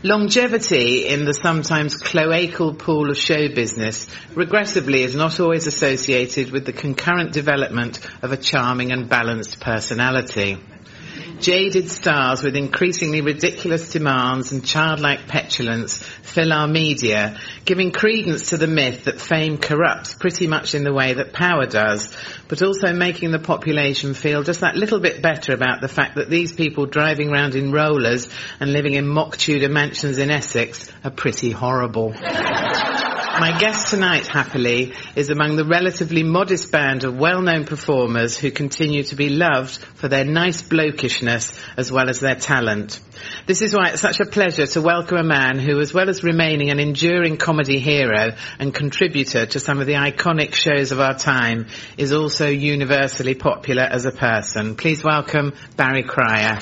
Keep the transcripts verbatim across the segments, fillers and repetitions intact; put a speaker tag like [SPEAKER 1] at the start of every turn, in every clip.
[SPEAKER 1] Longevity in the sometimes cloacal pool of show business regrettably is not always associated with the concurrent development of a charming and balanced personality. Jaded stars with increasingly ridiculous demands and childlike petulance fill our media, giving credence to the myth that fame corrupts pretty much in the way that power does, but also making the population feel just that little bit better about the fact that these people driving around in rollers and living in mock Tudor mansions in Essex are pretty horrible. My guest tonight, happily, is among the relatively modest band of well-known performers who continue to be loved for their nice blokishness as well as their talent. This is why it's such a pleasure to welcome a man who, as well as remaining an enduring comedy hero and contributor to some of the iconic shows of our time, is also universally popular as a person. Please welcome Barry Cryer.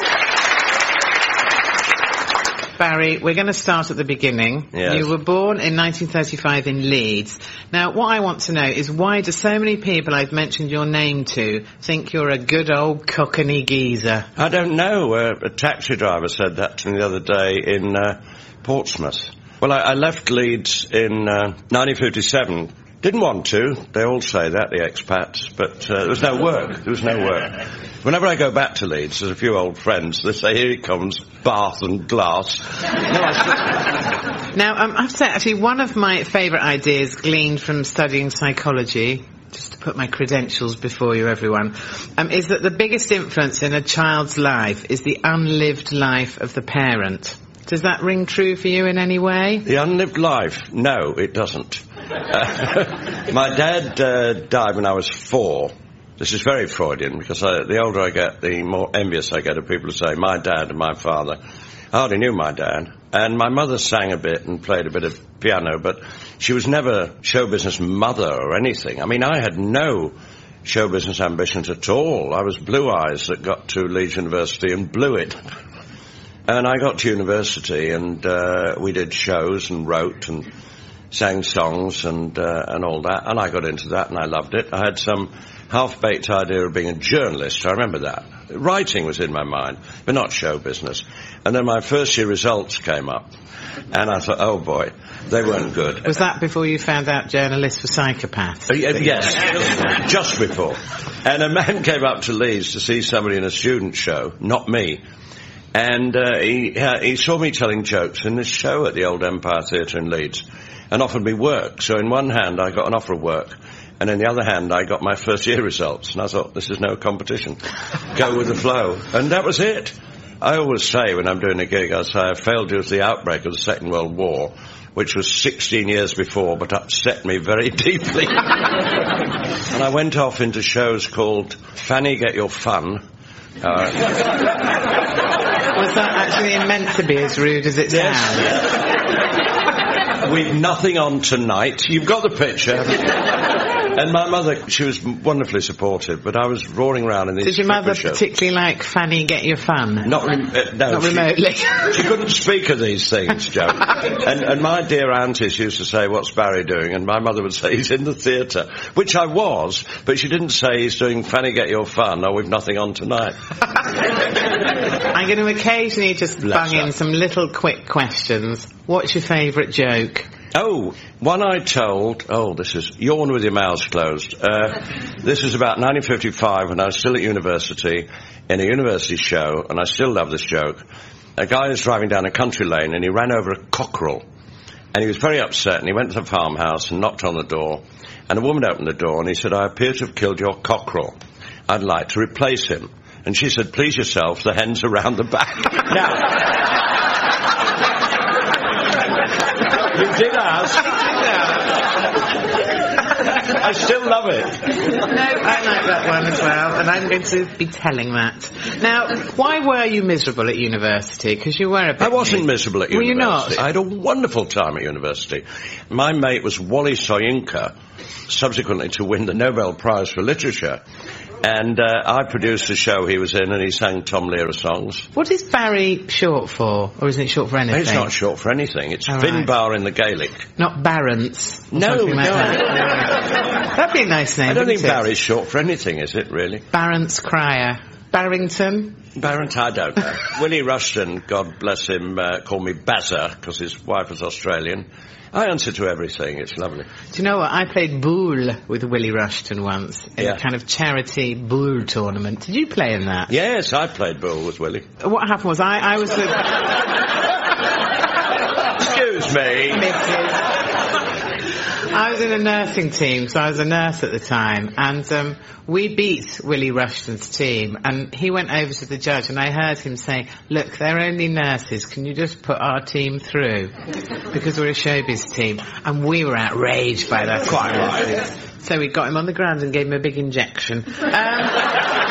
[SPEAKER 1] Barry, we're going to start at the beginning.
[SPEAKER 2] Yes. You
[SPEAKER 1] were born in nineteen thirty-five in Leeds. Now, what I want to know is why do so many people I've mentioned your name to think you're a good old cockney geezer?
[SPEAKER 2] I don't know. Uh, a taxi driver said that to me the other day in uh, Portsmouth. Well, I, I left Leeds in uh, nineteen fifty-seven. Didn't want to. They all say that, the expats. But uh, there was no work. There was no work. Whenever I go back to Leeds, there's a few old friends. They say, here he comes, Bath and glass. No, I
[SPEAKER 1] now, um, I've said, actually, one of my favourite ideas gleaned from studying psychology, just to put my credentials before you, everyone, um, is that the biggest influence in a child's life is the unlived life of the parent. Does that ring true for you in any way?
[SPEAKER 2] The unlived life? No, it doesn't. Uh, my dad uh, died when I was four. This is very Freudian, because I, the older I get, the more envious I get of people who say, my dad and my father. I hardly knew my dad. And my mother sang a bit and played a bit of piano, but she was never show business mother or anything. I mean, I had no show business ambitions at all. I was Blue Eyes that got to Leeds University and blew it. And I got to university and uh, we did shows and wrote and sang songs and uh, and all that. And I got into that and I loved it. I had some half-baked idea of being a journalist. I remember that. Writing was in my mind, but not show business. And then my first year results came up. And I thought, oh boy, they weren't good.
[SPEAKER 1] Was that before you found out journalists were psychopaths?
[SPEAKER 2] Uh, yes, just before. And a man came up to Leeds to see somebody in a student show, not me. And uh, he, uh, he saw me telling jokes in this show at the Old Empire Theatre in Leeds and offered me work. So in one hand, I got an offer of work. And in the other hand, I got my first year results. And I thought, this is no competition. Go with the flow. And that was it. I always say when I'm doing a gig, I say I failed due to the outbreak of the Second World War, which was sixteen years before, but upset me very deeply. And I went off into shows called Fanny Get Your Fun. Uh,
[SPEAKER 1] was that actually meant to be as rude as it
[SPEAKER 2] yes.
[SPEAKER 1] sounds?
[SPEAKER 2] We've nothing on tonight. You've got the picture. And my mother, she was wonderfully supportive, but I was roaring around in these...
[SPEAKER 1] Did your mother
[SPEAKER 2] shows.
[SPEAKER 1] particularly like Fanny Get Your Fun?
[SPEAKER 2] Not, re- uh, no,
[SPEAKER 1] Not
[SPEAKER 2] she,
[SPEAKER 1] remotely.
[SPEAKER 2] She couldn't speak of these things, Joe. and, and my dear aunties used to say, what's Barry doing? And my mother would say, he's in the theatre, which I was, but she didn't say he's doing Fanny Get Your Fun, or we've nothing on tonight.
[SPEAKER 1] I'm going to occasionally just
[SPEAKER 2] Bless
[SPEAKER 1] bung
[SPEAKER 2] her.
[SPEAKER 1] in some little quick questions. What's your favourite joke?
[SPEAKER 2] Oh, one I told, oh, this is, yawn with your mouths closed. Uh, this is about nineteen fifty-five when I was still at university, in a university show, and I still love this joke. A guy was driving down a country lane and he ran over a cockerel. And he was very upset and he went to the farmhouse and knocked on the door. And a woman opened the door and he said, I appear to have killed your cockerel. I'd like to replace him. And she said, please yourself, the hen's around the back. Now... You did ask. I still love it.
[SPEAKER 1] No, I like that one as well, and I'm going to be telling that. Now, why were you miserable at university? Because you were a bit...
[SPEAKER 2] I wasn't miserable at
[SPEAKER 1] were
[SPEAKER 2] university.
[SPEAKER 1] You not?
[SPEAKER 2] I had a wonderful time at university. My mate was Wally Soyinka, subsequently to win the Nobel Prize for Literature. And uh, I produced a show he was in, and he sang Tom Lehrer songs.
[SPEAKER 1] What is Barry short for? Or isn't it short for anything?
[SPEAKER 2] It's not short for anything. It's
[SPEAKER 1] All
[SPEAKER 2] Finbar
[SPEAKER 1] right.
[SPEAKER 2] in the Gaelic.
[SPEAKER 1] Not Barents?
[SPEAKER 2] No,
[SPEAKER 1] like
[SPEAKER 2] no.
[SPEAKER 1] That. That'd be a nice name,
[SPEAKER 2] I don't think
[SPEAKER 1] it?
[SPEAKER 2] Barry's short for anything, is it, really?
[SPEAKER 1] Barents Cryer. Barrington?
[SPEAKER 2] Barrington, I don't know. Willie Rushton, God bless him, uh, called me Bazza, because his wife was Australian. I answer to everything, it's lovely.
[SPEAKER 1] Do you know what? I played boule with Willie Rushton once, in
[SPEAKER 2] Yeah.
[SPEAKER 1] a kind of charity boule tournament. Did you play in that?
[SPEAKER 2] Yes, I played boule with Willie.
[SPEAKER 1] What happened was, I, I was the...
[SPEAKER 2] Excuse me.
[SPEAKER 1] Missus I was in a nursing team, so I was a nurse at the time, and um, we beat Willie Rushton's team, and he went over to the judge, and I heard him say, look, they're only nurses, can you just put our team through? Because we're a showbiz team. And we were outraged by that.
[SPEAKER 2] Quite right.
[SPEAKER 1] So we got him on the ground and gave him a big injection. Um,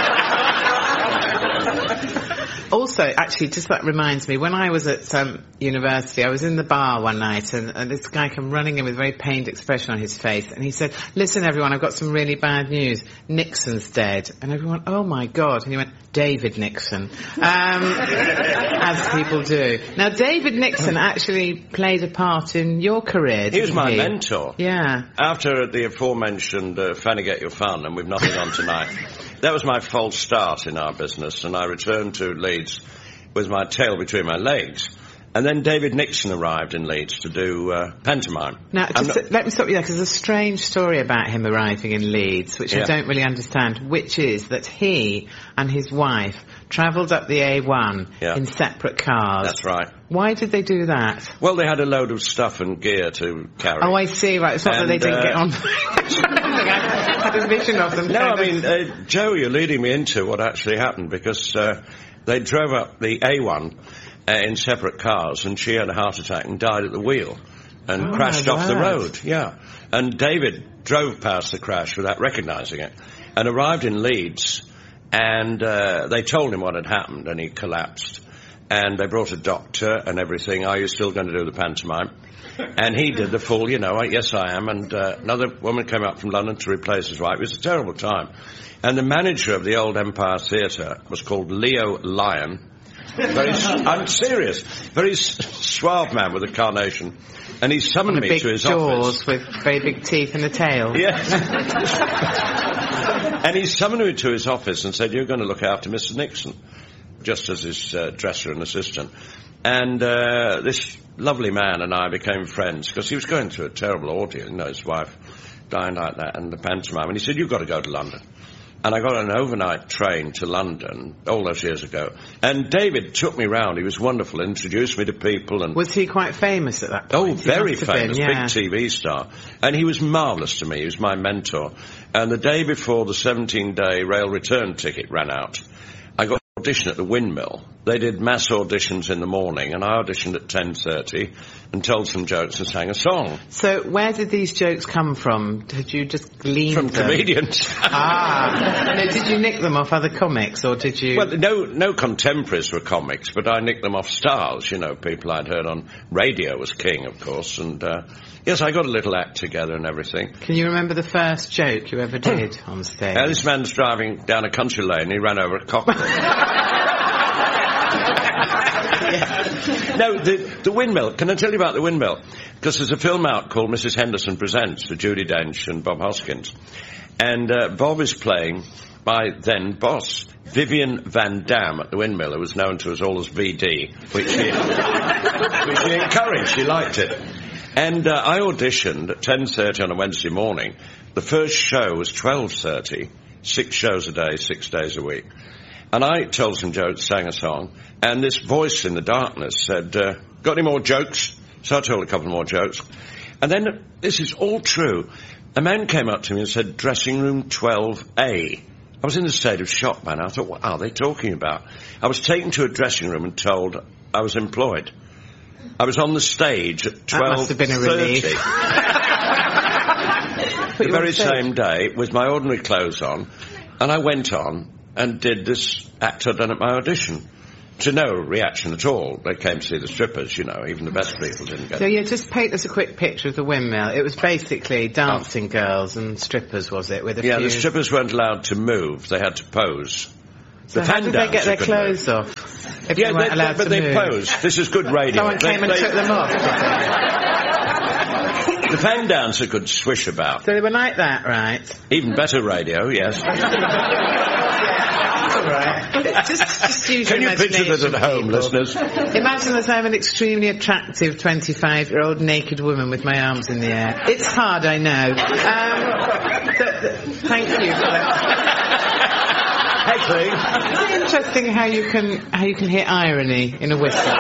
[SPEAKER 1] Also, actually, just that reminds me, when I was at um, university, I was in the bar one night, and, and this guy came running in with a very pained expression on his face, and he said, listen, everyone, I've got some really bad news. Nixon's dead. And everyone, oh, my God. And he went, David Nixon. Um, as people do. Now, David Nixon actually played a part in your career, didn't he?
[SPEAKER 2] He was my mentor.
[SPEAKER 1] Yeah.
[SPEAKER 2] After the aforementioned uh, Fanny Get Your Fun, and we've nothing on tonight, that was my false start in our business, and I returned to Leeds with my tail between my legs. And then David Nixon arrived in Leeds to do uh, pantomime.
[SPEAKER 1] Now, just not... let me stop you there, because there's a strange story about him arriving in Leeds, which yeah. I don't really understand, which is that he and his wife travelled up the A one yeah. in separate cars.
[SPEAKER 2] That's right.
[SPEAKER 1] Why did they do that?
[SPEAKER 2] Well, they had a load of stuff and gear to carry.
[SPEAKER 1] Oh, I see, right. It's not and, that they didn't uh... get on. I had a vision of them.
[SPEAKER 2] No, I mean, uh, Joe, you're leading me into what actually happened, because uh, they drove up the A one uh, in separate cars, and she had a heart attack and died at the wheel and
[SPEAKER 1] oh,
[SPEAKER 2] crashed off the road. Yeah. And David drove past the crash without recognising it and arrived in Leeds, and uh, they told him what had happened, and he collapsed. And they brought a doctor and everything. Are you still going to do the pantomime? And he did the full, you know, yes, I am. And uh, another woman came up from London to replace his wife. It was a terrible time. And the manager of the old Empire Theatre was called Leo Lyon. Very, I'm serious. Very suave man with a carnation. And he summoned
[SPEAKER 1] and
[SPEAKER 2] me
[SPEAKER 1] big
[SPEAKER 2] to his
[SPEAKER 1] jaws
[SPEAKER 2] office.
[SPEAKER 1] With very big teeth and a tail.
[SPEAKER 2] Yes. And he summoned me to his office and said, you're going to look after Mister Nixon, just as his uh, dresser and assistant. And uh, this lovely man and I became friends, because he was going through a terrible ordeal. You know, his wife dying like that, and the pantomime. And he said, you've got to go to London. And I got an overnight train to London all those years ago. And David took me round. He was wonderful, introduced me to people. And
[SPEAKER 1] was he quite famous at that point?
[SPEAKER 2] Oh, very famous,
[SPEAKER 1] been, yeah.
[SPEAKER 2] big T V star. And he was marvellous to me. He was my mentor. And the day before the seventeen-day rail return ticket ran out, I got an audition at the Windmill. They did mass auditions in the morning, and I auditioned at ten thirty and told some jokes and sang a song.
[SPEAKER 1] So where did these jokes come from? Did you just glean
[SPEAKER 2] From
[SPEAKER 1] them?
[SPEAKER 2] comedians.
[SPEAKER 1] Ah. No, did you nick them off other comics, or did you...
[SPEAKER 2] Well, no, no contemporaries were comics, but I nicked them off stars, you know, people I'd heard on radio was king, of course, and, uh, yes, I got a little act together and everything.
[SPEAKER 1] Can you remember the first joke you ever did on stage?
[SPEAKER 2] Uh, this man's driving down a country lane, he ran over a cockroach. No, the, the Windmill. Can I tell you about the Windmill? Because there's a film out called Missus Henderson Presents with Judi Dench and Bob Hoskins. And uh, Bob is playing my then boss, Vivian Van Dam, at the Windmill, who was known to us all as V D, which he, which he encouraged. He liked it. And uh, I auditioned at ten thirty on a Wednesday morning. The first show was twelve thirty, six shows a day, six days a week. And I told some jokes, sang a song, and this voice in the darkness said, uh, got any more jokes? So I told a couple more jokes. And then, this is all true, a man came up to me and said, dressing room twelve A. I was in a state of shock, man. I thought, what are they talking about? I was taken to a dressing room and told I was employed. I was on the stage at twelve thirty.
[SPEAKER 1] That must have been a relief.
[SPEAKER 2] The very same day, with my ordinary clothes on, and I went on and did this act I'd done at my audition. To no reaction at all. They came to see the strippers, you know, even the best people didn't get
[SPEAKER 1] So,
[SPEAKER 2] it.
[SPEAKER 1] yeah, just paint us a quick picture of the Windmill. It was basically dancing oh. girls and strippers, was it? With a
[SPEAKER 2] yeah,
[SPEAKER 1] few...
[SPEAKER 2] the strippers weren't allowed to move. They had to pose.
[SPEAKER 1] So
[SPEAKER 2] the
[SPEAKER 1] how did they get their clothes
[SPEAKER 2] move.
[SPEAKER 1] off? If
[SPEAKER 2] yeah,
[SPEAKER 1] they weren't
[SPEAKER 2] they,
[SPEAKER 1] allowed
[SPEAKER 2] but
[SPEAKER 1] to
[SPEAKER 2] they
[SPEAKER 1] move?
[SPEAKER 2] posed. This is good radio.
[SPEAKER 1] Someone
[SPEAKER 2] they,
[SPEAKER 1] came and
[SPEAKER 2] they,
[SPEAKER 1] took them off.
[SPEAKER 2] The fan dancer could swish about.
[SPEAKER 1] So they were like that, right?
[SPEAKER 2] Even better radio, yes.
[SPEAKER 1] all right. Just, just use
[SPEAKER 2] Can
[SPEAKER 1] your
[SPEAKER 2] you picture this at home,
[SPEAKER 1] people.
[SPEAKER 2] listeners?
[SPEAKER 1] Imagine that I'm an extremely attractive twenty-five-year-old naked woman with my arms in the air. It's hard, I know. Um, th- th- thank you for that.
[SPEAKER 2] Heckling.
[SPEAKER 1] Isn't it interesting how you can how you can hear irony in a whistle?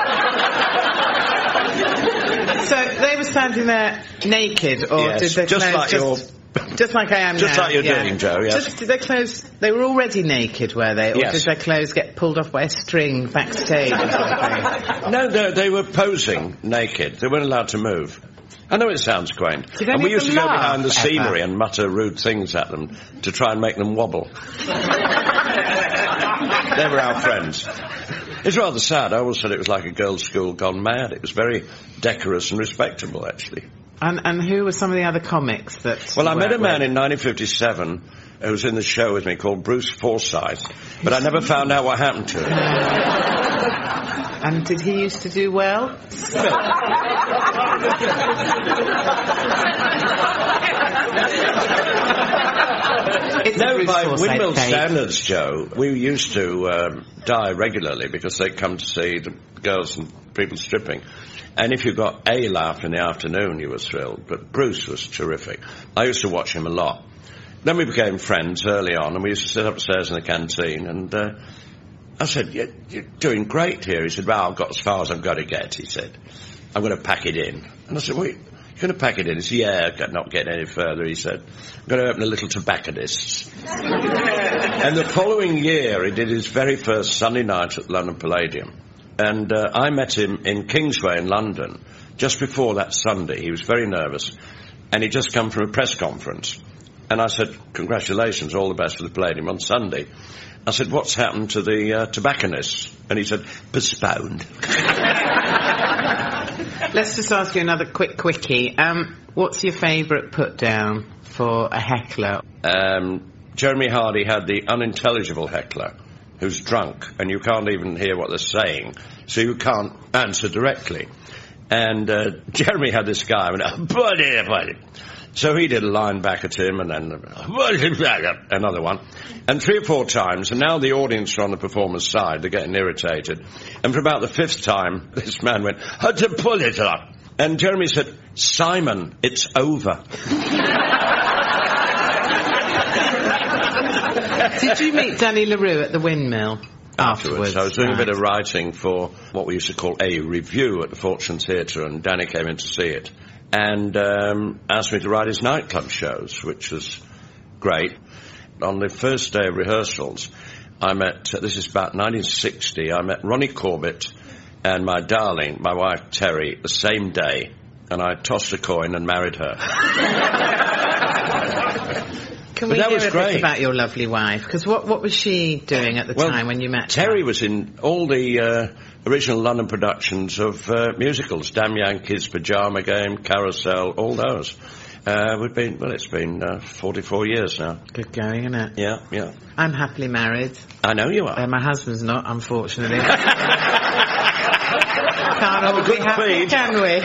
[SPEAKER 1] So they were standing there naked, or
[SPEAKER 2] Yes,
[SPEAKER 1] did they
[SPEAKER 2] just
[SPEAKER 1] clothes
[SPEAKER 2] like
[SPEAKER 1] just, just like I am
[SPEAKER 2] Just
[SPEAKER 1] now?
[SPEAKER 2] like you're
[SPEAKER 1] yeah.
[SPEAKER 2] doing, Joe, yes.
[SPEAKER 1] Just, did their clothes? They were already naked, were they, or
[SPEAKER 2] Yes.
[SPEAKER 1] did their clothes get pulled off by a string backstage or something?
[SPEAKER 2] No, they, they were posing naked. They weren't allowed to move. I know it sounds quaint.
[SPEAKER 1] Did
[SPEAKER 2] And
[SPEAKER 1] any
[SPEAKER 2] we
[SPEAKER 1] of
[SPEAKER 2] used to
[SPEAKER 1] them
[SPEAKER 2] go
[SPEAKER 1] laugh,
[SPEAKER 2] behind the
[SPEAKER 1] ever?
[SPEAKER 2] scenery and mutter rude things at them to try and make them wobble. They were our friends. It's rather sad. I always said it was like a girls' school gone mad. It was very decorous and respectable, actually.
[SPEAKER 1] And and who were some of the other comics that?
[SPEAKER 2] Well, I met a
[SPEAKER 1] worked
[SPEAKER 2] man
[SPEAKER 1] with?
[SPEAKER 2] in nineteen fifty-seven who was in the show with me called Bruce Forsyth, but I never found out what happened to him.
[SPEAKER 1] And did he used to do well? It's a
[SPEAKER 2] No,
[SPEAKER 1] Bruce
[SPEAKER 2] by
[SPEAKER 1] Forsyth
[SPEAKER 2] windmill
[SPEAKER 1] tape.
[SPEAKER 2] standards, Joe, we used to um, die regularly because they'd come to see the girls and people stripping. And if you got a laugh in the afternoon, you were thrilled. But Bruce was terrific. I used to watch him a lot. Then we became friends early on, and we used to sit upstairs in the canteen, and uh, I said, you're, you're doing great here. He said, well, I've got as far as I've got to get, he said. I'm going to pack it in. And I said, well, you're going to pack it in? He said, yeah, I'm not getting any further, he said. I'm going to open a little tobacconist's. And the following year, he did his very first Sunday night at London Palladium. And uh, I met him in Kingsway in London just before that Sunday. He was very nervous, and he'd just come from a press conference. And I said, congratulations, all the best for the Palladium on Sunday. I said, what's happened to the uh, tobacconists? And he said, postponed.
[SPEAKER 1] Let's just ask you another quick quickie. Um, what's your favourite put down for a heckler?
[SPEAKER 2] Um, Jeremy Hardy had the unintelligible heckler who's drunk, and you can't even hear what they're saying, so you can't answer directly. And uh, Jeremy had this guy, and buddy, buddy. So he did a line back at him, and then another one, and three or four times, and now the audience are on the performer's side, they're getting irritated. And for about the fifth time, this man went, had to pull it up. And Jeremy said, Simon, it's over.
[SPEAKER 1] Did you meet Danny LaRue at the Windmill afterwards?
[SPEAKER 2] Afterwards, I was doing
[SPEAKER 1] right.
[SPEAKER 2] a bit of writing for what we used to call a review at the Fortune Theatre, and Danny came in to see it, and um, asked me to write his nightclub shows, which was great. On the first day of rehearsals, I met, uh, this is about nineteen sixty, I met Ronnie Corbett and my darling, my wife Terry, the same day, and I tossed a coin and married her.
[SPEAKER 1] Can
[SPEAKER 2] But
[SPEAKER 1] we
[SPEAKER 2] that
[SPEAKER 1] hear
[SPEAKER 2] was
[SPEAKER 1] a
[SPEAKER 2] great.
[SPEAKER 1] bit about your lovely wife? Because what, what was she doing at the
[SPEAKER 2] Well,
[SPEAKER 1] time when you met
[SPEAKER 2] Terry
[SPEAKER 1] her?
[SPEAKER 2] was in all the uh, original London productions of uh, musicals, Damn Yankees, Pajama Game, Carousel, all those. Uh, we've been, well, it's been uh, forty-four years now.
[SPEAKER 1] Good going, isn't it?
[SPEAKER 2] Yeah, yeah.
[SPEAKER 1] I'm happily married.
[SPEAKER 2] I know you are.
[SPEAKER 1] Uh, my husband's not, unfortunately. Can't all
[SPEAKER 2] a
[SPEAKER 1] be
[SPEAKER 2] good
[SPEAKER 1] happy,
[SPEAKER 2] feed.
[SPEAKER 1] can we?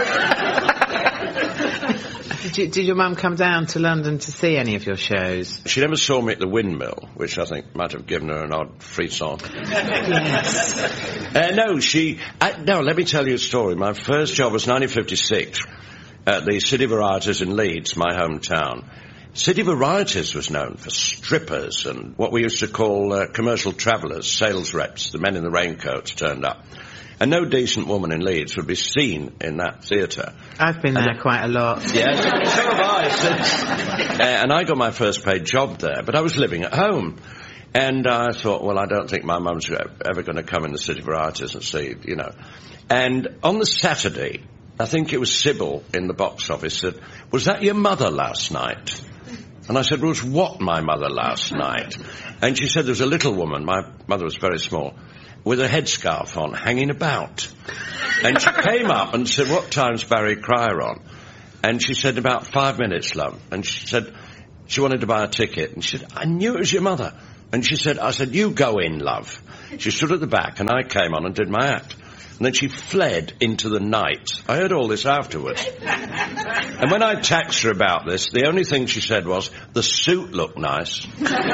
[SPEAKER 1] did, you, did your mum come down to London to see any of your shows?
[SPEAKER 2] She never saw me at the Windmill, which I think might have given her an odd frisson.
[SPEAKER 1] Yes.
[SPEAKER 2] Uh, no, she... I, no, let me tell you a story. My first job was nineteen fifty-six at the City Varieties in Leeds, my hometown. City Varieties was known for strippers and what we used to call uh, commercial travellers, sales reps, the men in the raincoats turned up. And no decent woman in Leeds would be seen in that theatre.
[SPEAKER 1] I've been there
[SPEAKER 2] And-
[SPEAKER 1] quite a lot.
[SPEAKER 2] Yes, so have I. Since, uh, and I got my first paid job there, but I was living at home. And I thought, well, I don't think my mum's ever going to come in the City Varieties and see, you know. And on the Saturday, I think it was Sybil in the box office said, was that your mother last night? And I said, was what my mother last night? And she said, there was a little woman, my mother was very small, with a headscarf on, hanging about. And she came up and said, what time's Barry Cryer on? And she said, about five minutes, love. And she said, she wanted to buy a ticket. And she said, I knew it was your mother. And she said, I said, you go in, love. She stood at the back, and I came on and did my act. And then she fled into the night. I heard all this afterwards. And when I texted her about this, the only thing she said was, the suit looked nice.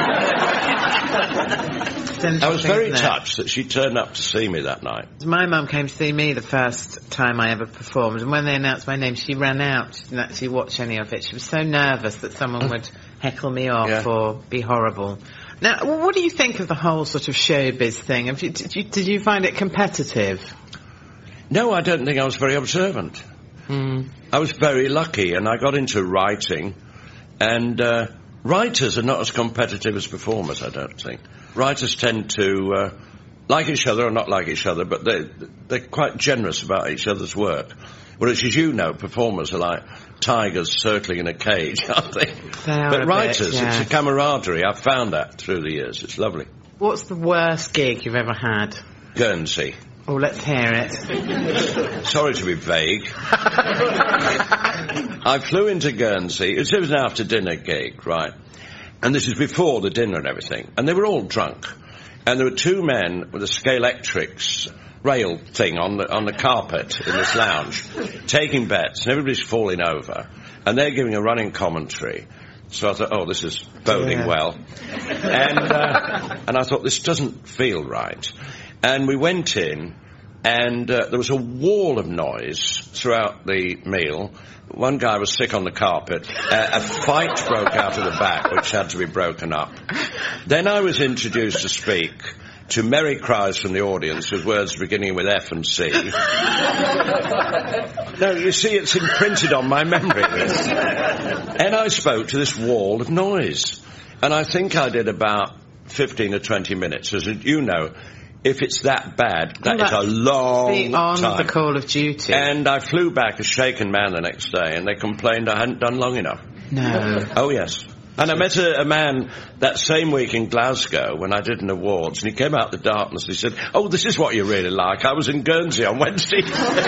[SPEAKER 2] I was very touched that she turned up to see me that night.
[SPEAKER 1] My mum came to see me the first time I ever performed, and when they announced my name, she ran out. She didn't actually watch any of it. She was so nervous that someone would heckle me off yeah. or be horrible. Now, what do you think of the whole sort of showbiz thing? Have you, did, you, did you find it competitive?
[SPEAKER 2] No, I don't think I was very observant.
[SPEAKER 1] Mm.
[SPEAKER 2] I was very lucky, and I got into writing, and uh, writers are not as competitive as performers, I don't think. Writers tend to uh, like each other or not like each other, but they, they're quite generous about each other's work. Whereas, as you know, performers are like tigers circling in a cage, aren't they?
[SPEAKER 1] They are
[SPEAKER 2] but
[SPEAKER 1] a
[SPEAKER 2] writers,
[SPEAKER 1] bit, yes.
[SPEAKER 2] It's a camaraderie. I've found that through the years. It's lovely.
[SPEAKER 1] What's the worst gig you've ever had?
[SPEAKER 2] Guernsey.
[SPEAKER 1] Oh, let's hear it.
[SPEAKER 2] Sorry to be vague. I flew into Guernsey. It was an after-dinner gig, right? And this is before the dinner and everything. And they were all drunk. And there were two men with a Scalextrics rail thing on the, on the carpet in this lounge, taking bets, and everybody's falling over. And they're giving a running commentary. So I thought, oh, this is boding yeah. well. And, uh, and I thought, this doesn't feel right. And we went in, and uh, there was a wall of noise throughout the meal. One guy was sick on the carpet. Uh, a fight broke out of the back, which had to be broken up. Then I was introduced to speak to merry cries from the audience with words beginning with F and C. No, you see, it's imprinted on my memory, this. And I spoke to this wall of noise. And I think I did about fifteen or twenty minutes. As you know, if it's that bad, that
[SPEAKER 1] well,
[SPEAKER 2] is a long
[SPEAKER 1] on
[SPEAKER 2] time.
[SPEAKER 1] The Call of Duty.
[SPEAKER 2] And I flew back a shaken man the next day, and they complained I hadn't done long enough.
[SPEAKER 1] No.
[SPEAKER 2] Oh, yes. And I met a, a man that same week in Glasgow when I did an awards, and he came out of the darkness and he said, oh, this is what you really like. I was in Guernsey on Wednesday.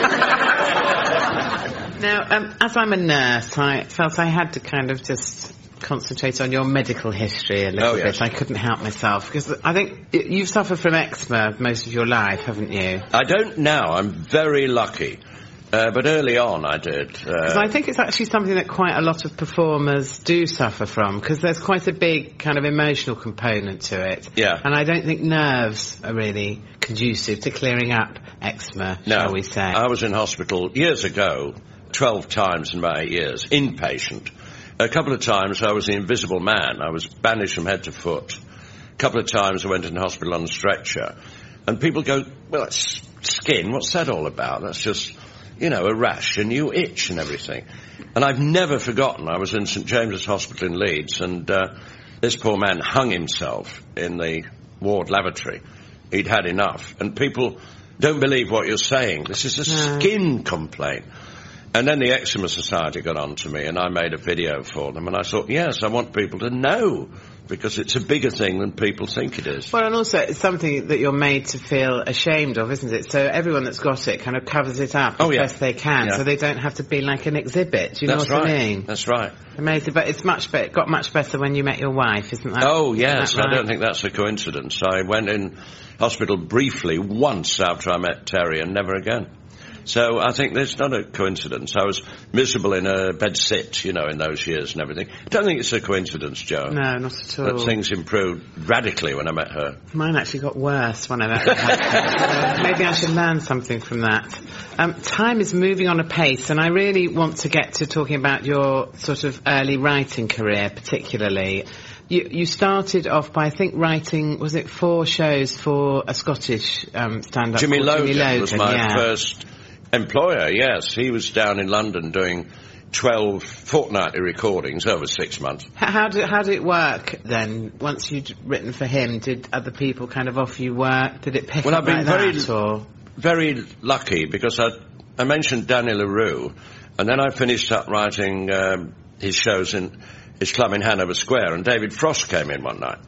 [SPEAKER 1] Now, um, as I'm a nurse, I felt I had to kind of just concentrate on your medical history a little
[SPEAKER 2] oh, yes.
[SPEAKER 1] bit. I couldn't help myself, because I think you've suffered from eczema most of your life, haven't you?
[SPEAKER 2] I don't now. I'm very lucky. Uh, but early on I did. Because
[SPEAKER 1] uh, I think it's actually something that quite a lot of performers do suffer from, because there's quite a big kind of emotional component to it.
[SPEAKER 2] Yeah.
[SPEAKER 1] And I don't think nerves are really conducive to clearing up eczema,
[SPEAKER 2] no,
[SPEAKER 1] shall we say.
[SPEAKER 2] I was in hospital years ago, twelve times in about eight years, inpatient. A couple of times I was the invisible man. I was bandaged from head to foot. A couple of times I went in hospital on a stretcher. And people go, well, that's skin. What's that all about? That's just, you know, a rash and you itch and everything. And I've never forgotten. I was in St James's Hospital in Leeds, and uh, this poor man hung himself in the ward lavatory. He'd had enough. And people don't believe what you're saying. This is a no. skin complaint. And then the Eczema Society got on to me, and I made a video for them, and I thought, yes, I want people to know, because it's a bigger thing than people think it is.
[SPEAKER 1] Well, and also it's something that you're made to feel ashamed of, isn't it? So everyone that's got it kind of covers it up as
[SPEAKER 2] oh, yeah.
[SPEAKER 1] best they can,
[SPEAKER 2] yeah.
[SPEAKER 1] so they don't have to be like an exhibit. Do you
[SPEAKER 2] That's
[SPEAKER 1] know what
[SPEAKER 2] right.
[SPEAKER 1] I mean?
[SPEAKER 2] That's right.
[SPEAKER 1] Amazing, but it's much better. It got much better when you met your wife, isn't that?
[SPEAKER 2] Oh, yes,
[SPEAKER 1] that right?
[SPEAKER 2] I don't think that's a coincidence. I went in hospital briefly once after I met Terry, and never again. So I think there's not a coincidence. I was miserable in a bed sit, you know, in those years and everything. I don't think it's a coincidence, Joe.
[SPEAKER 1] No, not at all.
[SPEAKER 2] But things improved radically when I met her.
[SPEAKER 1] Mine actually got worse when I met her. uh, maybe I should learn something from that. Um, time is moving on apace, and I really want to get to talking about your sort of early writing career, particularly. You, you started off by, I think, writing, was it four shows for a Scottish um, stand-up?
[SPEAKER 2] Jimmy Logan,
[SPEAKER 1] Jimmy Logan
[SPEAKER 2] was my
[SPEAKER 1] yeah.
[SPEAKER 2] first employer, yes. He was down in London doing twelve fortnightly recordings over six months.
[SPEAKER 1] How, how, did, how did it work then? Once you'd written for him, did other people kind of offer you work? Did it pick
[SPEAKER 2] well,
[SPEAKER 1] up
[SPEAKER 2] I've been
[SPEAKER 1] like
[SPEAKER 2] very,
[SPEAKER 1] that? Or?
[SPEAKER 2] very lucky, because I, I mentioned Daniel LaRue, and then I finished up writing um, his shows in his club in Hanover Square, and David Frost came in one night.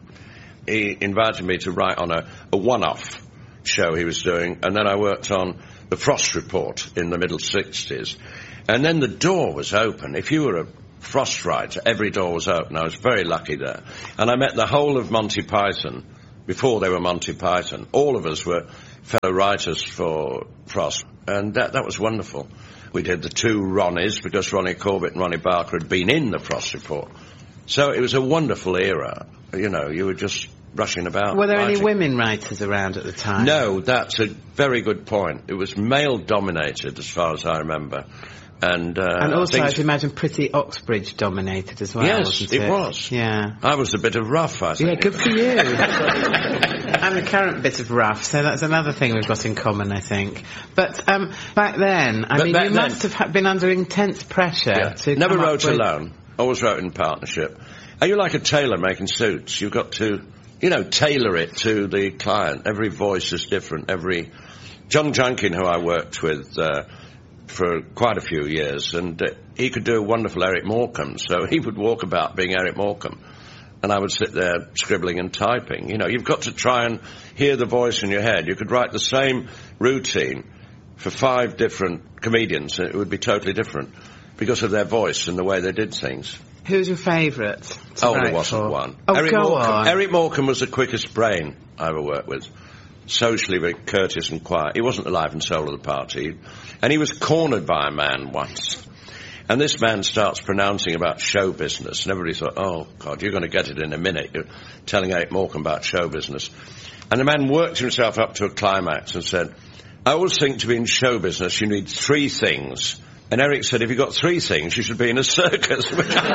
[SPEAKER 2] He invited me to write on a, a one-off show he was doing, and then I worked on the Frost Report in the middle sixties. And then the door was open. If you were a Frost writer, every door was open. I was very lucky there. And I met the whole of Monty Python before they were Monty Python. All of us were fellow writers for Frost, and that, that was wonderful. We did the two Ronnies, because Ronnie Corbett and Ronnie Barker had been in the Frost Report. So it was a wonderful era. You know, you were just rushing about.
[SPEAKER 1] Were there
[SPEAKER 2] writing.
[SPEAKER 1] any women writers around at the time?
[SPEAKER 2] No, that's a very good point. It was male-dominated, as far as I remember. And, uh,
[SPEAKER 1] and also,
[SPEAKER 2] I
[SPEAKER 1] I'd imagine, pretty Oxbridge-dominated as well,
[SPEAKER 2] yes,
[SPEAKER 1] wasn't
[SPEAKER 2] it?
[SPEAKER 1] it
[SPEAKER 2] was.
[SPEAKER 1] Yeah.
[SPEAKER 2] I was a bit of rough, I think.
[SPEAKER 1] Yeah, good for you. I'm a current bit of rough, so that's another thing we've got in common, I think. But um, back then, I
[SPEAKER 2] but
[SPEAKER 1] mean, you
[SPEAKER 2] then,
[SPEAKER 1] must have ha- been under intense pressure
[SPEAKER 2] yeah.
[SPEAKER 1] to
[SPEAKER 2] Never
[SPEAKER 1] come
[SPEAKER 2] wrote
[SPEAKER 1] up with...
[SPEAKER 2] alone. Always wrote in partnership. Are you like a tailor making suits? You've got to, you know, tailor it to the client. Every voice is different. Every... John Junkin, who I worked with uh, for quite a few years, and uh, he could do a wonderful Eric Morecambe, so he would walk about being Eric Morecambe, and I would sit there scribbling and typing. You know, you've got to try and hear the voice in your head. You could write the same routine for five different comedians, and it would be totally different because of their voice and the way they did things.
[SPEAKER 1] Who's your favourite?
[SPEAKER 2] Oh, there wasn't for? one.
[SPEAKER 1] Oh,
[SPEAKER 2] Eric
[SPEAKER 1] go
[SPEAKER 2] Morecambe,
[SPEAKER 1] on.
[SPEAKER 2] Eric Morecambe was the quickest brain I ever worked with. Socially very courteous and quiet. He wasn't the life and soul of the party. And he was cornered by a man once. And this man starts pronouncing about show business. And everybody thought, oh, God, you're going to get it in a minute. You're telling Eric Morecambe about show business. And the man worked himself up to a climax and said, I always think to be in show business you need three things. And Eric said, if you've got three things, you should be in a circus.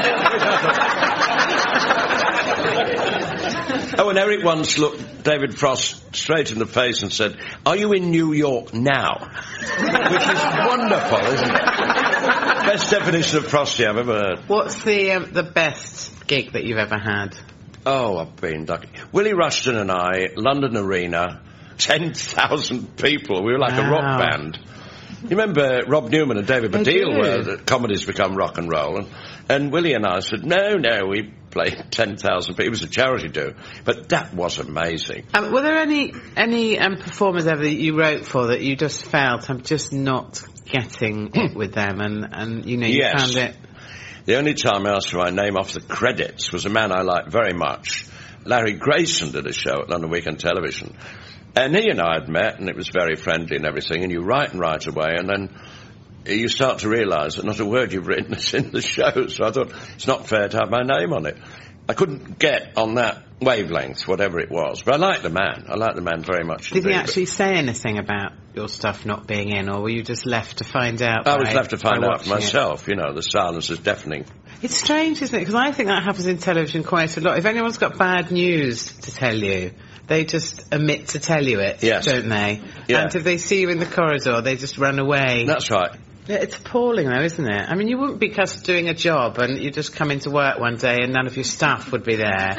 [SPEAKER 2] Oh, and Eric once looked David Frost straight in the face and said, are you in New York now? Which is wonderful, isn't it? Best definition of Frosty I've ever heard.
[SPEAKER 1] What's the um, the best gig that you've ever had?
[SPEAKER 2] Oh, I've been lucky. Willie Rushton and I, London Arena, ten thousand people. We were like
[SPEAKER 1] wow.
[SPEAKER 2] a rock band. You remember Rob Newman and David Baddiel were that comedies become rock and roll, and, and Willie and I said, no, no, we played ten thousand people. It was a charity do, but that was amazing.
[SPEAKER 1] Um, were there any any um, performers ever that you wrote for that you just felt, I'm just not getting it with them, and, and you know, you
[SPEAKER 2] yes.
[SPEAKER 1] found it...
[SPEAKER 2] The only time I asked for my name off the credits was a man I liked very much. Larry Grayson did a show at London Weekend Television. And he and I had met, and it was very friendly and everything, and you write and write away, and then you start to realise that not a word you've written is in the show, so I thought, it's not fair to have my name on it. I couldn't get on that wavelength, whatever it was, but I liked the man. I liked the man very much.
[SPEAKER 1] Did
[SPEAKER 2] indeed,
[SPEAKER 1] he actually say anything about your stuff not being in, or were you just left to find out?
[SPEAKER 2] I was
[SPEAKER 1] by,
[SPEAKER 2] left to find out for
[SPEAKER 1] watching
[SPEAKER 2] myself, it? You know, the silence is deafening.
[SPEAKER 1] It's strange, isn't it? Because I think that happens in television quite a lot. If anyone's got bad news to tell you, they just omit to tell you it,
[SPEAKER 2] yes.
[SPEAKER 1] don't they?
[SPEAKER 2] Yeah.
[SPEAKER 1] And if they see you in the corridor, they just run away.
[SPEAKER 2] That's right.
[SPEAKER 1] Yeah, it's appalling, though, isn't it? I mean, you wouldn't be just doing a job and you just come into work one day and none of your staff would be there.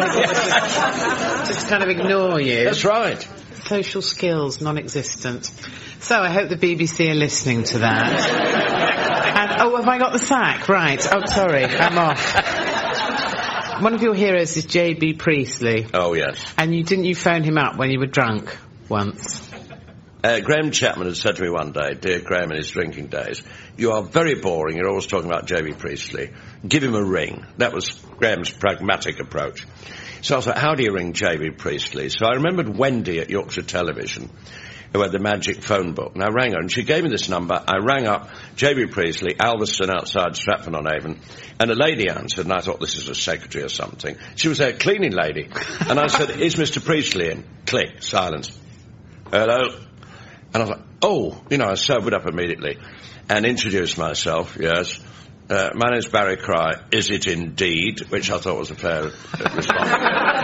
[SPEAKER 1] just, just kind of ignore you.
[SPEAKER 2] That's right.
[SPEAKER 1] Social skills, non-existent. So I hope the B B C are listening to that. And, oh, have I got the sack? Right. Oh, sorry, I'm off. One of your heroes is J B Priestley.
[SPEAKER 2] Oh, yes.
[SPEAKER 1] And you didn't you phone him up when you were drunk once?
[SPEAKER 2] Uh, Graham Chapman had said to me one day, dear Graham in his drinking days, you are very boring, you're always talking about J B Priestley. Give him a ring. That was Graham's pragmatic approach. So I thought, how do you ring J B Priestley? So I remembered Wendy at Yorkshire Television, who had the magic phone book, and I rang her, and she gave me this number. I rang up J B Priestley, Alveston outside Stratford-on-Avon, and a lady answered, and I thought, this is a secretary or something. She was a cleaning lady. And I said, is Mister Priestley in? Click, silence. Hello? And I was like, oh, you know, I sobered up immediately and introduced myself, yes. Uh, my name's Barry Cry, is it indeed? Which I thought was a fair response.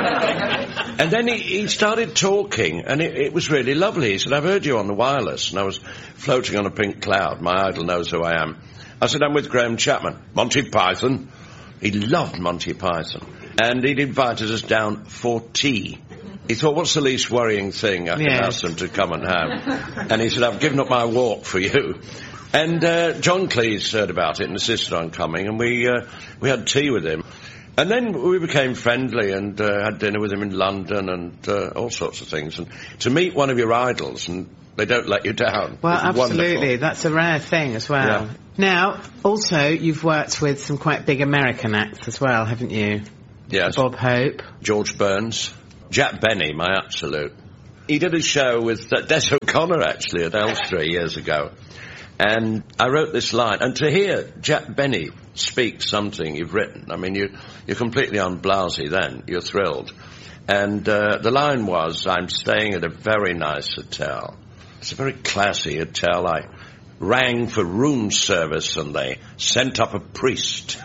[SPEAKER 2] And then he, he started talking, and it, it was really lovely. He said, I've heard you on the wireless, and I was floating on a pink cloud. My idol knows who I am. I said, I'm with Graham Chapman. Monty Python. He loved Monty Python. And he'd invited us down for tea. He thought, what's the least worrying thing I can
[SPEAKER 1] yes.
[SPEAKER 2] ask them to come and have? And he said, I've given up my walk for you. And uh, John Cleese heard about it and insisted on coming, and we uh, we had tea with him. And then we became friendly and uh, had dinner with him in London and uh, all sorts of things. And to meet one of your idols, and they don't let you down.
[SPEAKER 1] Well, absolutely.
[SPEAKER 2] Wonderful.
[SPEAKER 1] That's a rare thing as well.
[SPEAKER 2] Yeah.
[SPEAKER 1] Now, also, you've worked with some quite big American acts as well, haven't you?
[SPEAKER 2] Yes.
[SPEAKER 1] Bob Hope.
[SPEAKER 2] George Burns. Jack Benny, my absolute he did a show with uh, Des O'Connor, actually, at Elstree years ago. And I wrote this line, and to hear Jack Benny speak something you've written, I mean, you, you're completely on Blasey then, you're thrilled. And uh, the line was, I'm staying at a very nice hotel. It's a very classy hotel. I rang for room service and they sent up a priest.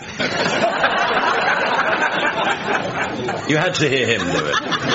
[SPEAKER 2] You had to hear him do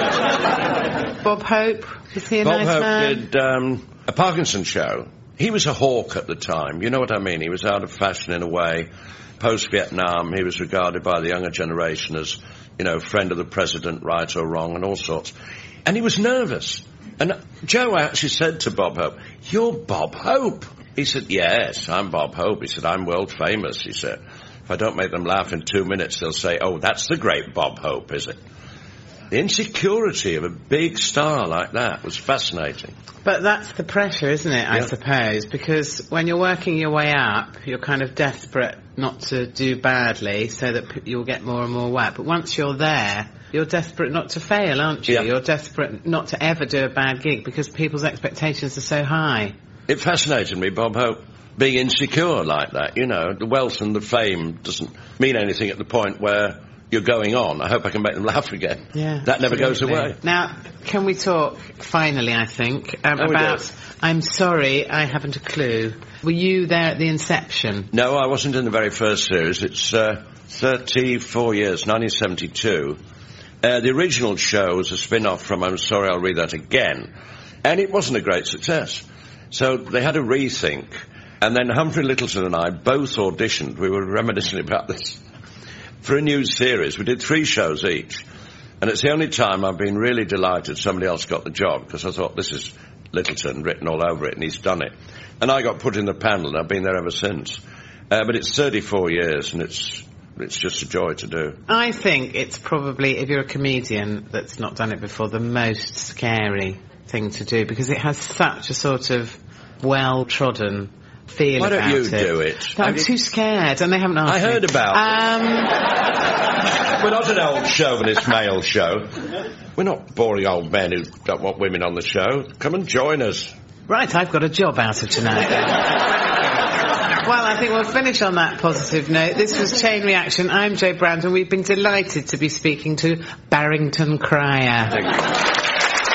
[SPEAKER 2] it.
[SPEAKER 1] Bob Hope, is he a
[SPEAKER 2] Bob
[SPEAKER 1] nice
[SPEAKER 2] Hope
[SPEAKER 1] man?
[SPEAKER 2] did um, a Parkinson show. He was a hawk at the time, you know what I mean? He was out of fashion in a way. Post-Vietnam, he was regarded by the younger generation as, you know, friend of the president, right or wrong, and all sorts. And he was nervous. And Joe actually said to Bob Hope, "You're Bob Hope." He said, "Yes, I'm Bob Hope." He said, "I'm world famous," he said. "If I don't make them laugh in two minutes, they'll say, oh, that's the great Bob Hope, is it?" The insecurity of a big star like that was fascinating.
[SPEAKER 1] But that's the pressure, isn't it, I
[SPEAKER 2] Yeah.
[SPEAKER 1] suppose? Because when you're working your way up, you're kind of desperate not to do badly so that p- you'll get more and more work. But once you're there, you're desperate not to fail, aren't you?
[SPEAKER 2] Yeah.
[SPEAKER 1] You're desperate not to ever do a bad gig because people's expectations are so high.
[SPEAKER 2] It fascinated me, Bob Hope, being insecure like that. You know, the wealth and the fame doesn't mean anything at the point where you're going on. I hope I can make them laugh again.
[SPEAKER 1] Yeah,
[SPEAKER 2] that never goes
[SPEAKER 1] absolutely.
[SPEAKER 2] away.
[SPEAKER 1] Now, can we talk, finally, I think, um,
[SPEAKER 2] Oh, we
[SPEAKER 1] about
[SPEAKER 2] do.
[SPEAKER 1] I'm Sorry, I Haven't a Clue. Were you there at the inception?
[SPEAKER 2] No, I wasn't in the very first series. It's uh, thirty-four years, nineteen seventy-two. Uh, the original show was a spin-off from I'm Sorry, I'll Read That Again. And it wasn't a great success. So they had a rethink. And then Humphrey Lyttelton and I both auditioned. We were reminiscing about this. For a new series, we did three shows each. And it's the only time I've been really delighted somebody else got the job, because I thought, this is Lyttelton written all over it, and he's done it. And I got put in the panel, and I've been there ever since. Uh, but it's thirty-four years, and it's it's just a joy to do.
[SPEAKER 1] I think it's probably, if you're a comedian that's not done it before, the most scary thing to do, because it has such a sort of well-trodden feel
[SPEAKER 2] Why
[SPEAKER 1] about
[SPEAKER 2] don't you
[SPEAKER 1] it.
[SPEAKER 2] do it?
[SPEAKER 1] No, I'm
[SPEAKER 2] Have you-
[SPEAKER 1] too scared, and they haven't asked
[SPEAKER 2] I heard
[SPEAKER 1] me.
[SPEAKER 2] about
[SPEAKER 1] Um,
[SPEAKER 2] We're not an old chauvinist male show. We're not boring old men who don't want women on the show. Come and join us.
[SPEAKER 1] right, I've got a job out of tonight then. Well, I think we'll finish on that positive note. This was Chain Reaction. I'm Jo Brand, and we've been delighted to be speaking to Barrington Cryer.
[SPEAKER 2] Thank you.